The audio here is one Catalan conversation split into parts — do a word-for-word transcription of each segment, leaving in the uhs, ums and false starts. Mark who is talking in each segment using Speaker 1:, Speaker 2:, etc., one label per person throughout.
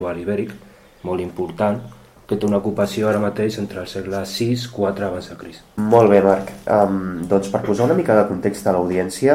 Speaker 1: ibèric, molt important, que té una ocupació ara mateix entre el segle sis i quatre abans de Crist.
Speaker 2: Molt bé, Marc. Um, doncs per posar una mica de context a l'audiència,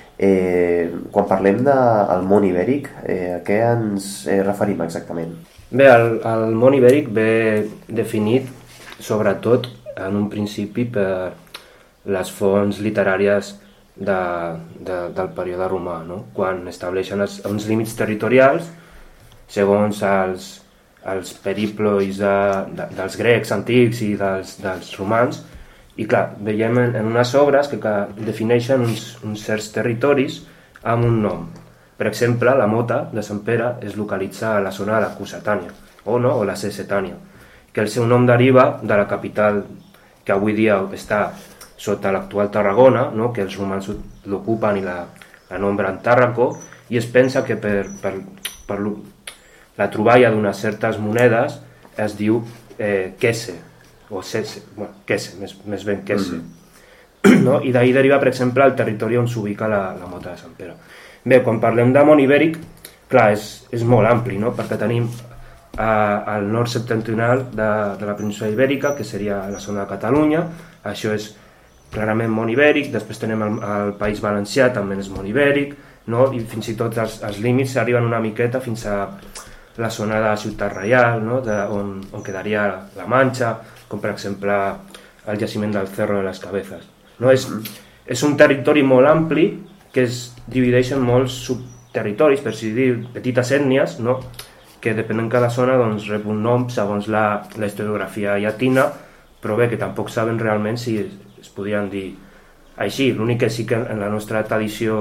Speaker 2: eh, quan parlem del món ibèric, eh, a què ens eh, referim exactament?
Speaker 1: Bé, el, el món ibèric ve definit sobretot en un principi per les fonts literàries de, de, del període romà, no? Quan estableixen els, uns límits territorials segons els, els periplois de, de, dels grecs antics i dels, dels romans, i clar, veiem en, en unes obres que, que defineixen uns, uns certs territoris amb un nom. Per exemple, la Mota de Sant Pere es localitza a la zona de la Cossetània, o, no, o la Cessetània, que el seu nom deriva de la capital que avui dia està sota l'actual Tarragona, no, que els romans l'ocupen i la, la nombren Tàrraco, i es pensa que per, per, per la troballa d'unes certes monedes es diu eh, Quesse, o Cesse, bueno, Quesse, més, més ben Quesse. Mm. No? I d'ahir deriva, per exemple, el territori on s'ubica la, la Mota de Sant Pere. Bé, quan parlem de món ibèric, clar, és, és molt ampli, no? Perquè tenim eh, el nord septentrional de, de la península ibèrica, que seria la zona de Catalunya, això és clarament món ibèric, després tenem el, el País Valencià, també és món ibèric, no? I fins i tot els, els límits arriben una miqueta fins a la zona de Ciutat Reial, no? de, on, on quedaria la Manxa, com per exemple el jaciment del Cerro de les Cabezas. No? És, és un territori molt ampli que es divideix en molts subterritoris, per si dir, petites ètnies, no? Que depenent cada zona doncs, rep un nom segons la, la historiografia llatina, però bé, que tampoc saben realment si es, es podrien dir així. L'únic que sí que en la nostra tradició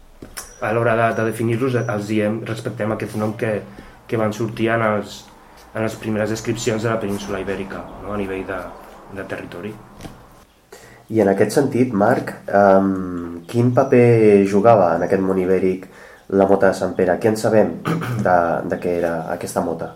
Speaker 1: a l'hora de, de definir-los els diem, respectem aquest nom que que van sortir en, els, en les primeres descripcions de la península ibèrica, no? A nivell de, de territori.
Speaker 2: I en aquest sentit, Marc, um, quin paper jugava en aquest món ibèric la Mota de Sant Pere? Què en sabem de, de què era aquesta mota?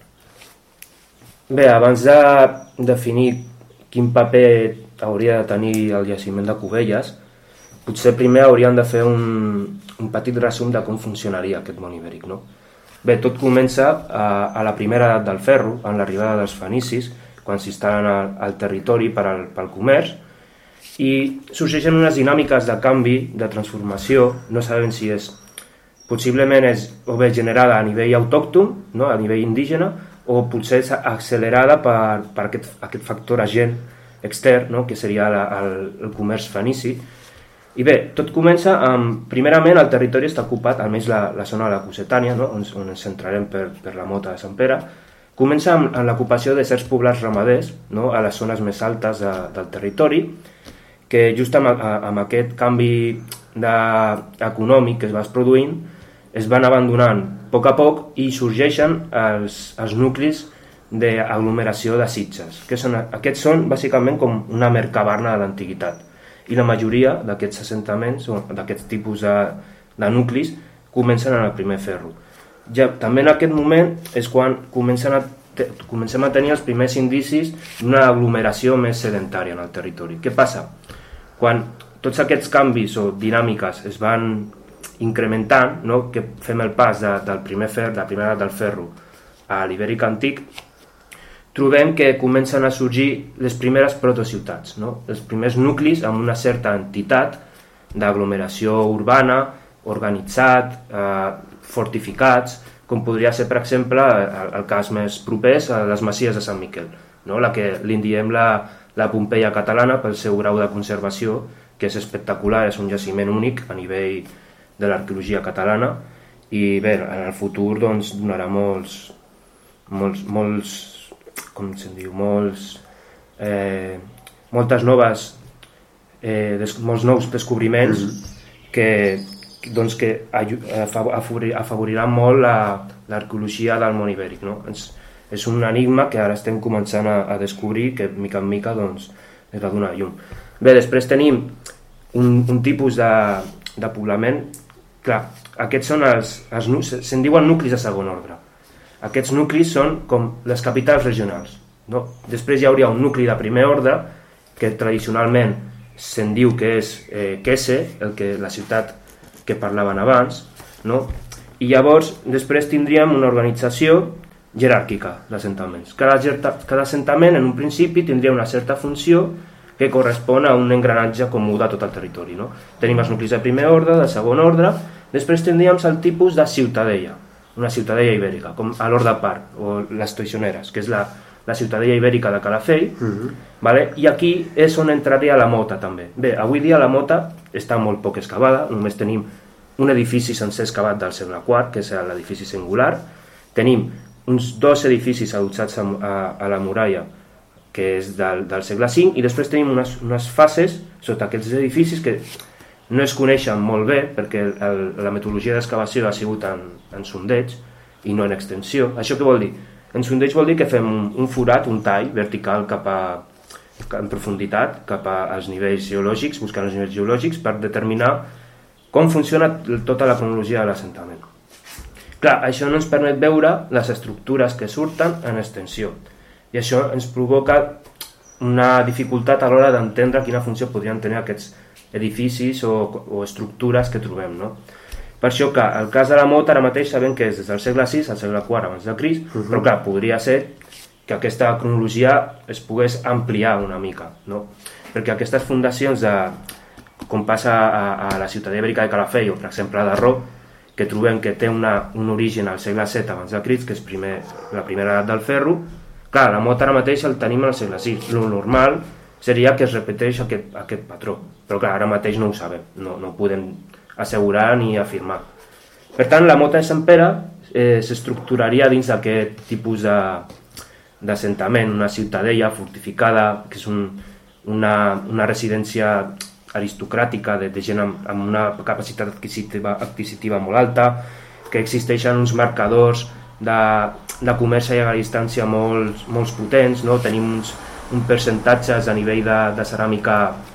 Speaker 1: Bé, abans de definir quin paper hauria de tenir el jaciment de Cubelles, potser primer hauríem de fer un, un petit resum de com funcionaria aquest món ibèric, no? Bé, tot comença a, a la primera edat del ferro, en l'arribada dels fenicis, quan s'instal·len al, al territori per al, pel comerç, i sorgeixen unes dinàmiques de canvi, de transformació, no sabem si és, possiblement és o bé generada a nivell autòcton, no? A nivell indígena, o potser és accelerada per, per aquest, aquest factor agent extern, no? Que seria la, el, el comerç fenici. I bé, tot comença amb, primerament el territori està ocupat, almenys la, la zona de la Cossetània, no? on, on ens centrarem per, per la Mota de Sant Pere, comença amb, amb l'ocupació de certs poblats ramaders, no? A les zones més altes de, del territori, que just amb, amb aquest canvi de, econòmic que es va produint, es van abandonant a poc a poc i sorgeixen els, els nuclis d'aglomeració de sitges, que són, aquests són bàsicament com una mercabarna de l'antiguitat. I la majoria d'aquests assentaments, o d'aquests tipus de, de nuclis, comencen en el primer ferro. Ja, també en aquest moment és quan comencen a te, comencem a tenir els primers indicis d'una aglomeració més sedentària en el territori. Què passa? Quan tots aquests canvis o dinàmiques es van incrementant, no? Que fem el pas de, del primer fer, de la primera edat del ferro a l'ibèric antic, trobem que comencen a sorgir les primeres protociutats, no? Els primers nuclis amb una certa entitat d'aglomeració urbana, organitzat, eh, fortificats, com podria ser, per exemple, el, el cas més proper a les Masies de Sant Miquel, no? La que li diem la, la Pompeia catalana pel seu grau de conservació, que és espectacular, és un jaciment únic a nivell de l'arqueologia catalana, i bé, en el futur doncs, donarà molts, molts, molts com se'n diu, molts, eh, moltes noves, eh, des, molts nous descobriments que, doncs, que afavoriran molt l'arqueologia del món ibèric, no? És, és un enigma que ara estem començant a, a descobrir, que mica en mica doncs, es va donar llum. Bé, després tenim un, un tipus de, de poblament, clar, aquests són els, els se'n diuen nuclis de segon ordre. Aquests nuclis són com les capitals regionals, no? Després hi hauria un nucli de primer ordre, que tradicionalment se'n diu que és eh, Quesse, el que, la ciutat que parlaven abans, no? I llavors, després tindríem una organització jeràrquica d'assentaments. Cada, cada assentament, en un principi, tindria una certa funció que correspon a un engranatge comú de tot el territori. No? Tenim els nuclis de primer ordre, de segon ordre, després tindríem el tipus de ciutadella, una ciutadella ibèrica, com a l'Horda Park, o les Toixoneres, que és la, la ciutadella ibèrica de Calafell, uh-huh. Vale? I aquí és on entraria la Mota també. Bé, avui dia la Mota està molt poc excavada, només tenim un edifici sencer excavat del segle quart, que és l'edifici singular, tenim uns dos edificis adossats a, a, a la muralla, que és del, del segle cinc, i després tenim unes, unes fases sota aquests edificis que no es coneixen molt bé, perquè el, la metodologia d'excavació ha sigut en, en sondeig i no en extensió. Això què vol dir? En sondeig vol dir que fem un, un forat, un tall vertical cap a, en profunditat, cap als nivells geològics, buscant els nivells geològics, per determinar com funciona tota la cronologia de l'assentament. Clar, això no ens permet veure les estructures que surten en extensió, i això ens provoca una dificultat a l'hora d'entendre quina funció podrien tenir aquests edificis o, o estructures que trobem, no? Per això que el cas de la Mota ara mateix sabem que és des del segle sis al segle quart abans de Crist, uh-huh. Però clar, podria ser que aquesta cronologia es pogués ampliar una mica, no? Perquè aquestes fundacions de, com passa a, a la ciutadella ibèrica de Calafell o per exemple a Darró, que trobem que té una, un origen al segle set abans de Crist, que és primer, la primera edat del ferro. Clar, la Mota ara mateix el tenim al segle sis. Lo normal seria que es repeteix aquest, aquest patró, però clar, ara mateix no ho sabem, no, no ho podem assegurar ni afirmar. Per tant, la Mota de Sant Pere eh, s'estructuraria dins d'aquest tipus de, d'assentament, una ciutadella fortificada, que és un, una, una residència aristocràtica de, de gent amb, amb una capacitat adquisitiva, adquisitiva molt alta, que existeixen uns marcadors de, de comerç a llarga distància molt, molt potents, no? Tenim uns, uns percentatges a nivell de, de ceràmica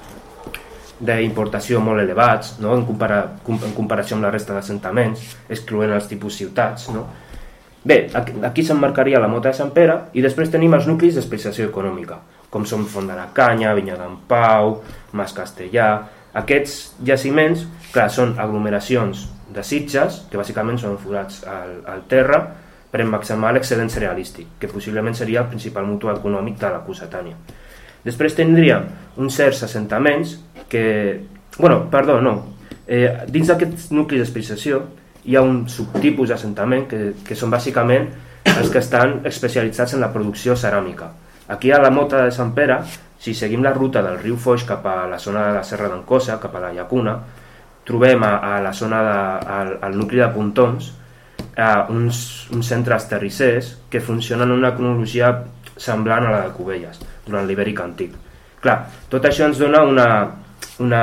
Speaker 1: d'importació molt elevats, no? en, compara, en comparació amb la resta d'assentaments, excloent els tipus ciutats. No? Bé, aquí, aquí s'emmarcaria la Mota de Sant Pere i després tenim els nuclis d'especialització econòmica, com són Font de la Canya, Vinya d'en Pau, Mas Castellà. Aquests jaciments, clar, són aglomeracions de sitges, que bàsicament són forats al, al terra, per emmagatzemar l'excedent cerealístic, que possiblement seria el principal motor econòmic de la Cossetània. Després tindríem uns certs assentaments que... Bueno, perdó, no. Eh, dins d'aquests nuclis d'especialització hi ha un subtipus d'assentament que, que són bàsicament els que estan especialitzats en la producció ceràmica. Aquí a la Mota de Sant Pere, si seguim la ruta del riu Foix cap a la zona de la Serra d'en Cosa, cap a la Llacuna, trobem a, a la zona de, al, al nucli de Pontons eh, uns, uns centres terrissers que funcionen en una cronologia semblant a la de Cubelles, durant l'Ibèric antic. Clar, tot això ens dona una, una,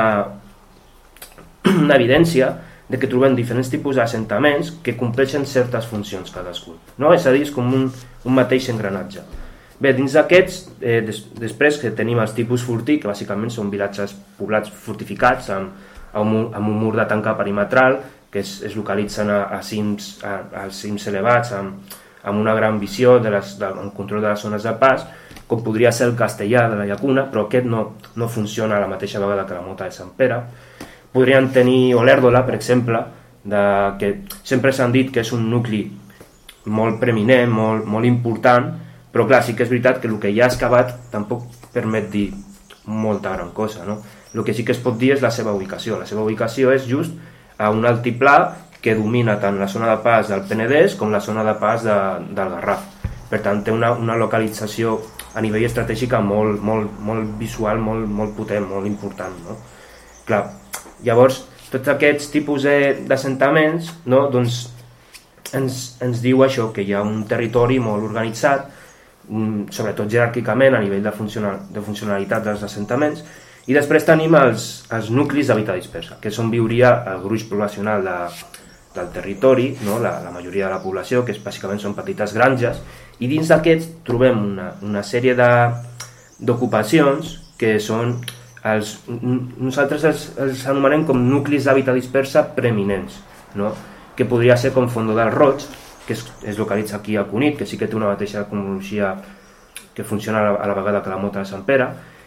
Speaker 1: una evidència de que trobem diferents tipus d'assentaments que compleixen certes funcions cadascun. No? És a dir, és com un, un mateix engranatge. Bé, dins d'aquests, eh, des, després que tenim els tipus fortí, que bàsicament són vilatges poblats fortificats amb, amb, un, amb un mur de tanca perimetral que es, es localitzen a, a cims, a, a cims elevats amb, amb una gran visió de les, de, en control de les zones de pas, com podria ser el Castellà de la Llacuna, però aquest no, no funciona a la mateixa vegada que la Mota de Sant Pere. Podrien tenir Olèrdola, per exemple, de, que sempre s'han dit que és un nucli molt preeminent, molt, molt important, però clar, sí que és veritat que el que ja ha excavat tampoc permet dir molta gran cosa, no? El que sí que es pot dir és la seva ubicació. La seva ubicació és just a un altiplà que domina tant la zona de pas del Penedès com la zona de pas de, del Garraf. Per tant, té una, una localització a nivell estratègic molt, molt, molt visual, molt, molt potent, molt important. No? Clar, llavors, tots aquests tipus d'assentaments, no, doncs, ens, ens diu això, que hi ha un territori molt organitzat, sobretot jeràrquicament a nivell de, funcional, de funcionalitat dels assentaments, i després tenim els, els nuclis d'habitat dispersa, que és on viuria el gruix poblacional de, del territori, no? la, la majoria de la població, que és, bàsicament són petites granges, i dins d'aquests trobem una, una sèrie d'ocupacions que són, els, nosaltres els, els anomenem com nuclis d'hàbitat dispersa preeminents, no? Que podria ser com Fondó del Roig, que es, es localitza aquí a Cunit, que sí que té una mateixa cronologia que funciona a la, a la vegada que la Mota de Sant Pere,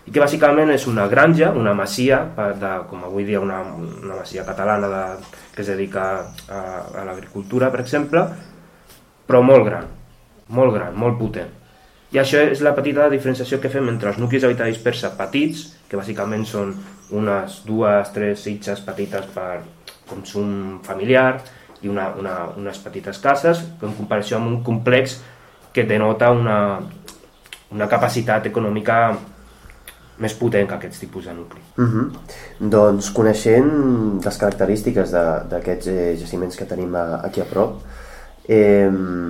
Speaker 1: i que bàsicament és una granja, una masia, de, com avui dia una, una masia catalana de, que es dedica a, a l'agricultura, per exemple, però molt gran, molt gran, molt potent. I això és la petita diferenciació que fem entre els nuclis habitabilis per ser petits, que bàsicament són unes dues, tres sitges petites per consum familiar i una, una, unes petites cases, en comparació amb un complex que denota una, una capacitat econòmica més potent que aquests tipus de nucli.
Speaker 2: Uh-huh. Doncs coneixent les característiques d'aquests eh, jaciments que tenim a, aquí a prop, eh,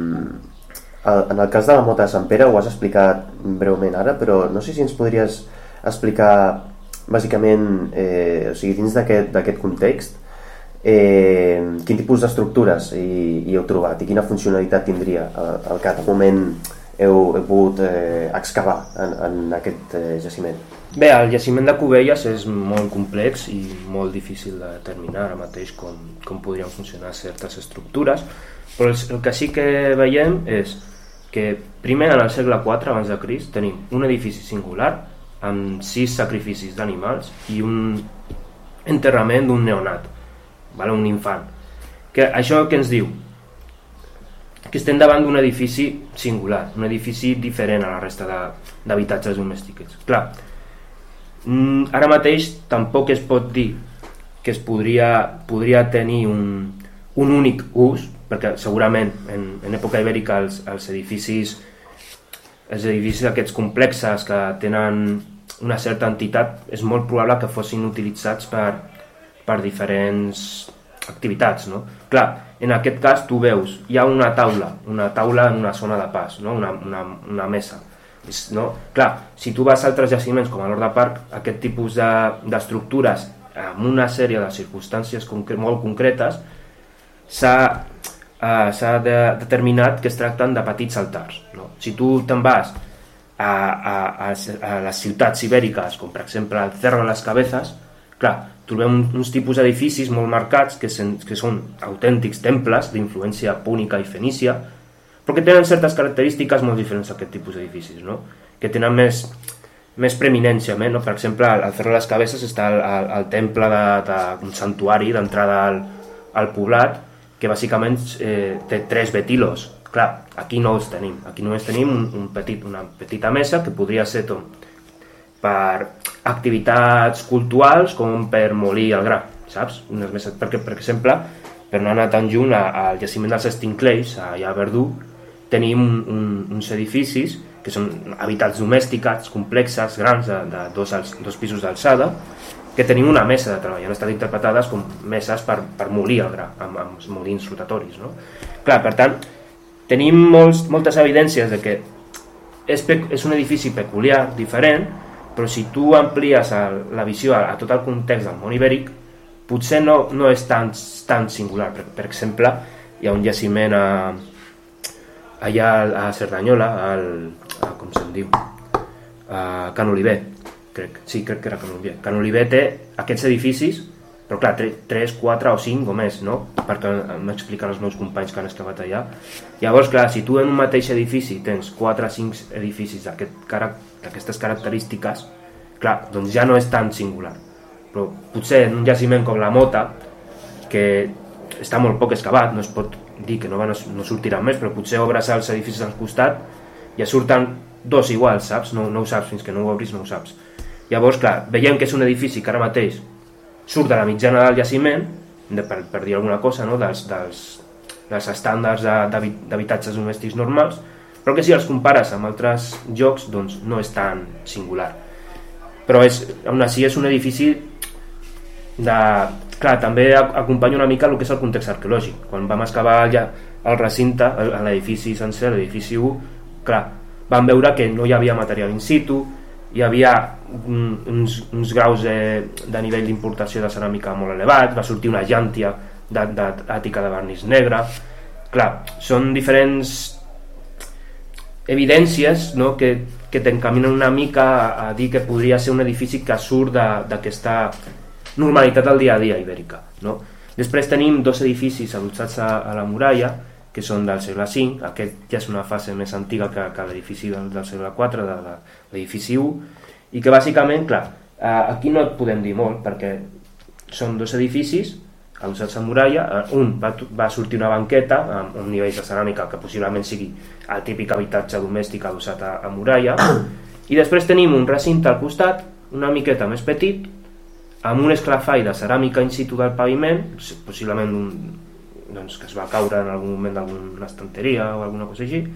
Speaker 2: en el cas de la Mota de Sant Pere ho has explicat breument ara, però no sé si ens podries explicar bàsicament, eh, o sigui, dins d'aquest context, eh, quin tipus d'estructures hi, hi heu trobat i quina funcionalitat tindria el, el que de moment heu, heu pogut eh, excavar en, en aquest eh, jaciment.
Speaker 1: Bé, el jaciment de Cubelles és molt complex i molt difícil de determinar ara mateix com, com podrien funcionar certes estructures, però el, el que sí que veiem és que primer en el segle quatre abans de Crist tenim un edifici singular amb sis sacrificis d'animals i un enterrament d'un neonat, vale? Un infant. Que això què ens diu? Que estem davant d'un edifici singular, un edifici diferent a la resta d'habitatges domèstics. Clar, ara mateix tampoc es pot dir que es podria, podria tenir un, un únic ús, perquè segurament en, en època ibèrica els, els edificis els edificis aquests complexes que tenen una certa entitat és molt probable que fossin utilitzats per, per diferents activitats, no? Clar, en aquest cas tu veus, hi ha una taula, una taula en una zona de pas, no? una, una, una mesa. És, no? Clar, si tu vas a altres jaciments com a l'Horta Park, aquest tipus d'estructures de, amb una sèrie de circumstàncies concre molt concretes s'ha Uh, s'ha de, determinat que es tracten de petits altars, no? Si tu te'n vas a, a, a, a les ciutats ibèriques, com per exemple el Cerro de les Cabezas, clar, trobem uns tipus d'edificis molt marcats que, sen, que són autèntics temples d'influència púnica i fenícia, però que tenen certes característiques molt diferents a aquest tipus d'edificis, no? Que tenen més, més preeminència, no? Per exemple, al Cerro de les Cabezas està el, el, el temple de, de, un santuari d'entrada al, al poblat, que bàsicament eh, té tres betilos. Clar, aquí no els tenim. Aquí només tenim un, un petit, una petita mesa que podria ser tot, per activitats culturals com per molir el gra, saps? Unes meses, perquè, per exemple, per no anar tan lluny, al jaciment dels Estincleis, allà a Verdú, tenim un, un, uns edificis que són habitats domèsticats, complexes, grans, de, de dos, dos pisos d'alçada, que tenim una mesa de treball, han estat interpretades com meses per, per molir el gra, amb, amb molins rotatoris, no? Clar, per tant, tenim molts, moltes evidències de que és, és un edifici peculiar, diferent, però si tu amplies el, la visió a, a tot el context del món ibèric, potser no, no és tan, tan singular. Per, per exemple, hi ha un jaciment a, allà a Cerdanyola, al, a, com se'n diu, a Can Oliver, crec, sí, crec que era Can Oliver. Can Oliver té aquests edificis, però clar, tres, quatre o cinc o més, no? Perquè m'expliquen els meus companys que han excavat allà. Llavors, clar, si tu en un mateix edifici tens quatre o cinc edificis d'aquestes característiques, clar, doncs ja no és tan singular. Però potser en un jaciment com la Mota, que està molt poc excavat, no es pot dir que no, van, no sortiran més, però potser obres els edificis al costat i ja surten dos iguals, saps? No, no ho saps, fins que no ho obris no ho saps. Llavors, clar, veiem que és un edifici que ara mateix surt de la mitjana del jaciment, de, per, per dir alguna cosa, no? dels, dels, dels estàndards d'habitatges domèstics normals, però que si els compares amb altres llocs, doncs no és tan singular. Però és, aún així és un edifici de... Clar, també acompanya una mica el que és el context arqueològic. Quan vam excavar ja el recinte, l'edifici sencer, l'edifici u, clar, vam veure que no hi havia material in situ, hi havia uns, uns graus de, de nivell d'importació de ceràmica molt elevat, va sortir una llàntia d'àtica de vernís negre. Clar, són diferents evidències, no? que, que t'encaminen una mica a, a dir que podria ser un edifici que surt d'aquesta normalitat del dia a dia ibèrica, no? Després tenim dos edificis adossats a, a la muralla, que són del segle cinc, aquest ja és una fase més antiga que, que l'edifici del, del segle quatre, de, de l'edifici u, i que bàsicament, clar, aquí no et podem dir molt perquè són dos edificis adossats a muralla, un va, va sortir una banqueta amb un nivell de ceràmica que possiblement sigui el típic habitatge domèstic adossat a, a muralla, i després tenim un recinte al costat una miqueta més petit amb un esclafall de ceràmica in situ del paviment, possiblement un, doncs, que es va caure en algun moment d'alguna estanteria o alguna cosa així,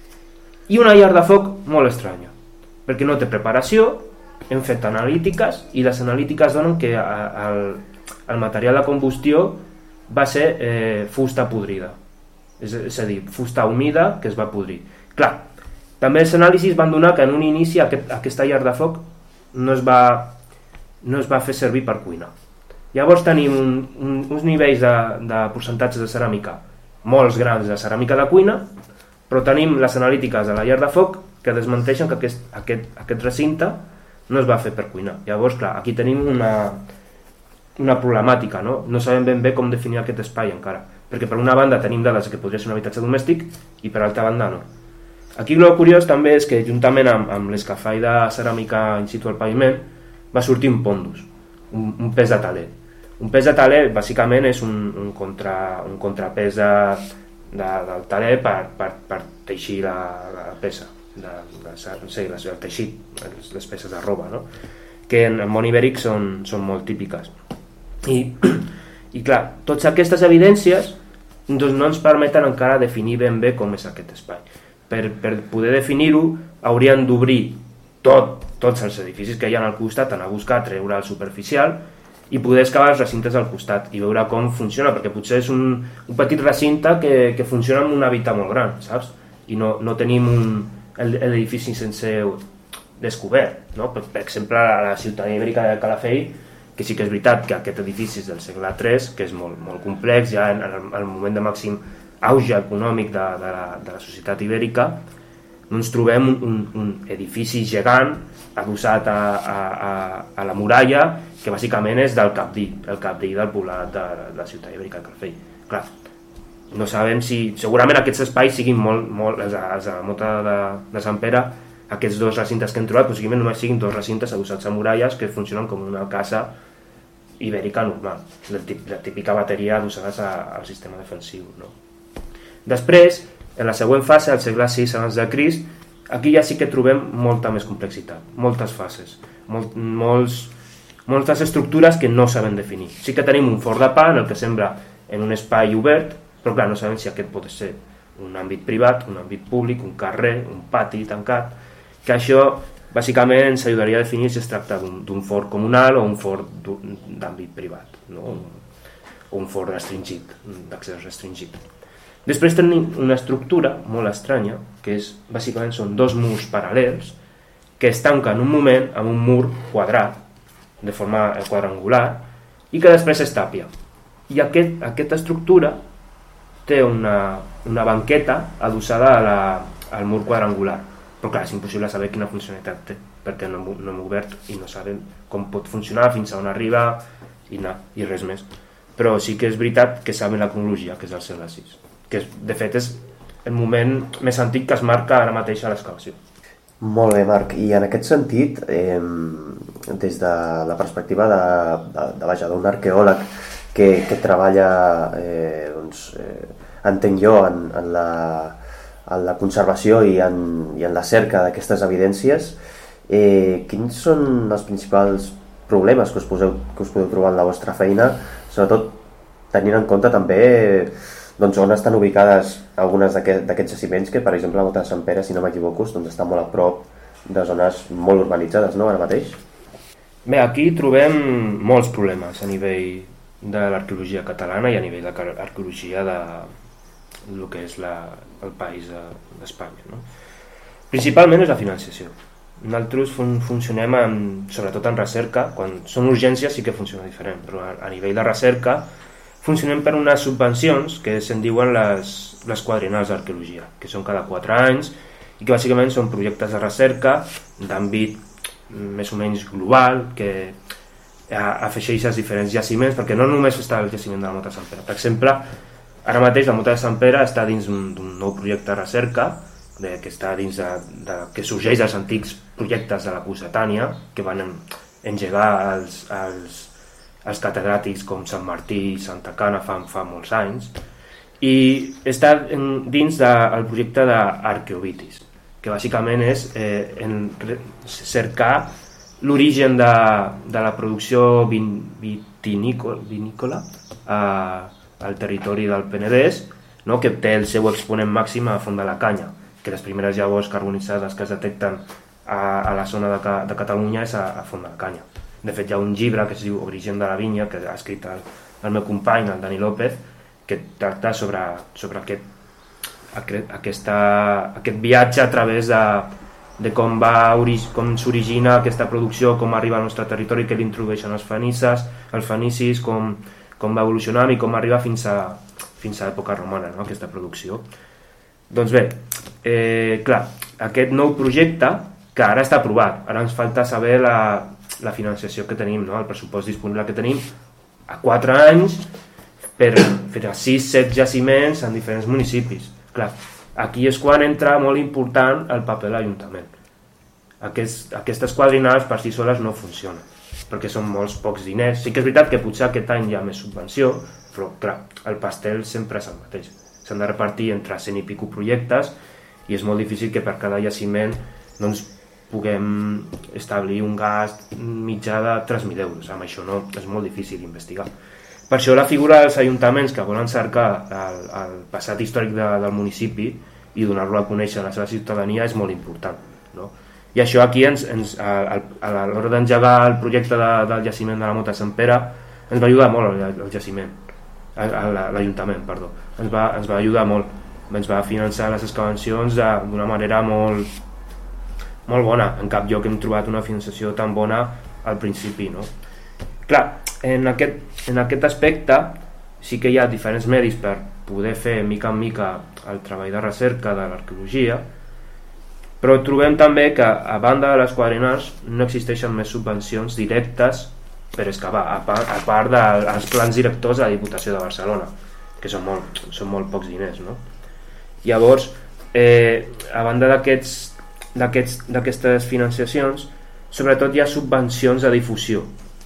Speaker 1: i una llar de foc molt estranya perquè no té preparació. Hem fet analítiques i les analítiques donen que el, el material de combustió va ser eh, fusta podrida, és, és a dir, fusta humida que es va podrir. Clar, també els anàlisis van donar que en un inici aquest, aquesta llar de foc no es va, no es va fer servir per cuinar. Llavors tenim un, un, uns nivells de, de percentatges de ceràmica molts grans de ceràmica de cuina, però tenim les analítiques de la llar de foc que desmenteixen que aquest, aquest, aquest recinte no es va fer per cuinar. Llavors, clar, aquí tenim una, una problemàtica, no? No sabem ben bé com definir aquest espai encara, perquè per una banda tenim dades que podria ser un habitatge domèstic i per altra banda no. Aquí el curiós també és que juntament amb, amb l'escafall de ceràmica in situ al paviment va sortir un pondus, un, un pes de taler. Un pes de taler bàsicament és un, un, contra, un contrapès de, de, del taler per, per, per teixir la, la peça. De, de, no sé, el teixit, les peces de roba, no? Que en el món ibèric són, són molt típiques. I, i clar, totes aquestes evidències doncs, no ens permeten encara definir ben bé com és aquest espai. Per, per poder definir-ho haurien d'obrir tot, tots els edificis que hi ha al costat, anar a buscar, treure el superficial i poder excavar els recintes al costat i veure com funciona, perquè potser és un, un petit recinte que, que funciona en un hàbitat molt gran, saps? I no, no tenim un l'edifici sense descobert, no? Per, per exemple a la ciutat ibèrica de Calafell, que sí que és veritat que aquest edifici és del segle tres, que és molt, molt complex, ja en el, el moment de màxim auge econòmic de, de, la, de la societat ibèrica, ens trobem un, un, un edifici gegant adossat a, a, a, a la muralla, que bàsicament és del capdill, el capdill del poblat de, de la ciutat ibèrica de Calafell. Clar, no sabem si, segurament aquests espais siguin molt, molt els, els de la Mota de, de Sant Pere, aquests dos recintes que hem trobat, possiblement només siguin dos recintes adossats a muralles que funcionen com una casa ibèrica normal, la, la típica bateria adossades al sistema defensiu, no? Després, en la següent fase, al segle sis abans de Crist, aquí ja sí que trobem molta més complexitat, moltes fases, molt, molts, moltes estructures que no sabem definir. Sí que tenim un forn de pa en el que sembla en un espai obert, però clar, no sabem si aquest pot ser un àmbit privat, un àmbit públic, un carrer, un pati tancat, que això bàsicament ens ajudaria a definir si es tracta d'un forn comunal o un forn d'àmbit privat, no? O un forn restringit, d'accés restringit. Després tenim una estructura molt estranya, que és, bàsicament són dos murs paral·lels que es tanquen un moment amb un mur quadrat, de forma quadrangular, i que després es tàpia. I aquest, aquesta estructura té una, una banqueta adossada a la, al mur quadrangular, però clar, és impossible saber quina funcionalitat té, perquè no, no hem obert i no sabem com pot funcionar, fins a on arriba i, na, i res més. Però sí que és veritat que saben la cronologia, que és el segle sis, que és, de fet és el moment més antic que es marca ara mateix a l'excavació.
Speaker 2: Molt bé, Marc, i en aquest sentit, eh, des de la perspectiva de, de, de, vaja, d'un arqueòleg que, que treballa, eh, doncs, eh, entenc jo, en, en, la, en la conservació i en, i en la cerca d'aquestes evidències, eh, quins són els principals problemes que us, poseu, que us podeu trobar en la vostra feina, sobretot tenint en compte també doncs, on estan ubicades algunes d'aquests jaciments que, per exemple, la Mota de Sant Pere, si no m'equivoco, doncs, estan molt a prop de zones molt urbanitzades, no, ara mateix?
Speaker 1: Bé, aquí trobem molts problemes a nivell de l'arqueologia catalana i a nivell de l'arqueologia de el que és la, el país d'Espanya, no? Principalment és la financiació. Nosaltres fun funcionem en, sobretot en recerca, quan són urgències sí que funciona diferent, però a, a nivell de recerca funcionem per unes subvencions que se'n diuen les, les quadriennals d'arqueologia, que són cada quatre anys i que bàsicament són projectes de recerca d'àmbit més o menys global, que afegeix els diferents jaciments, perquè no només està el jaciment de la Mota de Sant Pere. Per exemple, ara mateix la Mota de Sant Pere està dins d'un nou projecte de recerca de, que està dins de, de, que sorgeix dels antics projectes de la Cossetània, que van engegar els, els, els catedràtics com Sant Martí i Santa Cana fa, fa molts anys, i està en, dins del projecte d'Arqueovitis, que bàsicament és eh, en, cercar l'origen de, de la producció vin, vitinícola, vinícola eh, al territori del Penedès, no? Que té el seu exponent màxim a Font de la Canya, que les primeres llavors carbonitzades que es detecten a, a la zona de, de Catalunya és a, a Font de la Canya. De fet, hi ha un llibre que es diu Origen de la Vinya, que ha escrit el, el meu company, el Dani López, que tracta sobre, sobre aquest, aquest, aquesta, aquest viatge a través de, de com, va, com s'origina aquesta producció, com arriba al nostre territori, que l'introdueixen els fenicis, els fenicis com, com va evolucionant i com arriba fins a, fins a l'època romana, no? Aquesta producció. Doncs bé, eh, clar, aquest nou projecte, que ara està aprovat, ara ens falta saber la, la financiació que tenim, no? El pressupost disponible que tenim a quatre anys per fer sis set jaciments en diferents municipis. Clar, aquí és quan entra molt important el paper de l'Ajuntament. Aquest, aquestes quadrinals per si soles no funcionen, perquè són molts pocs diners. Sí que és veritat que potser aquest any hi ha més subvenció, però clar, el pastel sempre és el mateix. S'han de repartir entre cent i pico projectes i és molt difícil que per cada jaciment doncs, puguem establir un gast mitjà de tres mil euros. Amb això no, és molt difícil investigar. Per això la figura dels ajuntaments que volen cercar el, el passat històric de, del municipi i donar-lo a conèixer a la seva ciutadania és molt important, no? I això aquí, ens, ens, a, a, a l'hora d'engegar el projecte de, del jaciment de la Mota Sant Pere, ens va ajudar molt el, el jaciment, l'Ajuntament, perdó. Ens va, ens va ajudar molt, ens va finançar les excavacions d'una manera molt, molt bona. En cap lloc hem trobat una finançació tan bona al principi, no? Clar, en aquest, en aquest aspecte sí que hi ha diferents medis per poder fer mica en mica el treball de recerca de l'arqueologia, però trobem també que a banda de les quadrinals no existeixen més subvencions directes per excavar, a part, a part dels plans directors de la Diputació de Barcelona, que són molt, són molt pocs diners, no? Llavors, eh, a banda d'aquests d'aquestes financiacions, sobretot hi ha subvencions de difusió,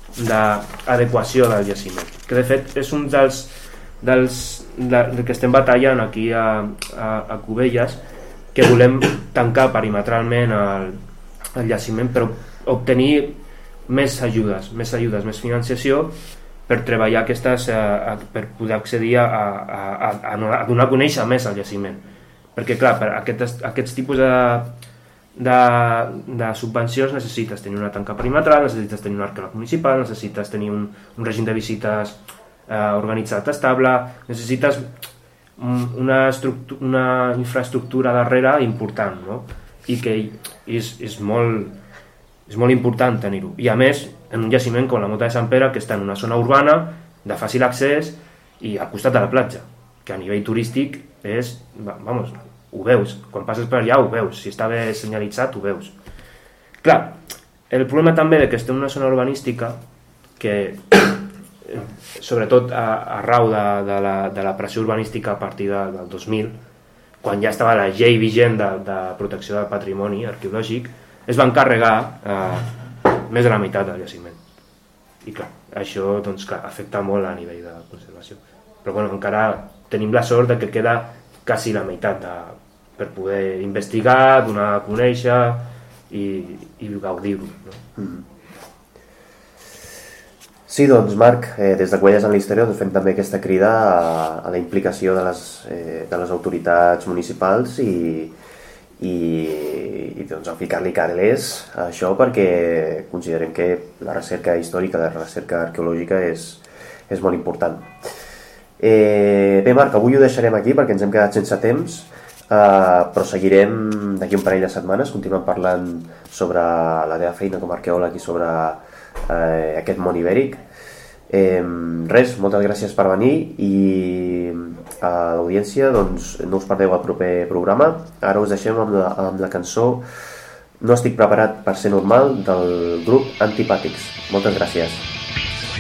Speaker 1: d'adequació del jaciment, que de fet és un dels, dels de, de que estem batallant aquí a, a, a Cubelles, que volem tancar perimetralment el, el jaciment per obtenir més ajudes, més ajudes, més financiació per treballar aquestes, a, a, per poder accedir a, a, a, a donar a conèixer més el jaciment, perquè clar, per aquests, aquests tipus de De, de subvencions necessites tenir una tanca perimetral, necessites tenir un arqueòleg municipal, necessites tenir un, un règim de visites eh, organitzat estable, necessites una, una infraestructura darrere important, no? I que és, és, molt, és molt important tenir-ho. I a més, en un jaciment com la Mota de Sant Pere, que està en una zona urbana de fàcil accés i al costat de la platja, que a nivell turístic és, vamos, ho veus, quan passes per allà ho veus, si està bé senyalitzat ho veus. Clar, el problema també de que estem en una zona urbanística que, sobretot a, a rau de, de, la, de la pressió urbanística a partir de, del dos mil, quan ja estava la llei vigent de, de protecció del patrimoni arqueològic, es va encarregar eh, més de la meitat del jaciment. I clar, això doncs, clar, afecta molt a nivell de conservació. Però bueno, encara tenim la sort de que queda quasi la meitat de, per poder investigar, donar a conèixer i, i gaudir-ho, no? Mm.
Speaker 2: Sí, doncs Marc, eh, des de Cubelles en la Història doncs, fem també aquesta crida a, a la implicació de les, eh, de les autoritats municipals i, i, i doncs, a ficar-li carrelers a això, perquè considerem que la recerca històrica, la recerca arqueològica és, és molt important. Eh, bé Marc, avui ho deixarem aquí perquè ens hem quedat sense temps, eh, però seguirem d'aquí un parell de setmanes, continuem parlant sobre la teva feina com a arqueòleg i sobre eh, aquest món ibèric. Eh, res, moltes gràcies per venir i a l'audiència doncs, no us perdeu el proper programa. Ara us deixem amb la, amb la cançó No estic preparat per ser normal del grup Antipàtics. Moltes gràcies.